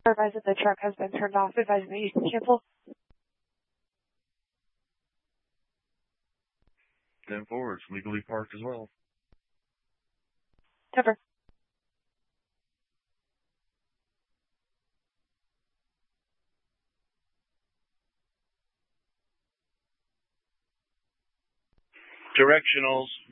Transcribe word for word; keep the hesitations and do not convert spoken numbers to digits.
Advise that the truck has been turned off. Advise that you can cancel. ten four, it's legally parked as well. Cover. Directionals.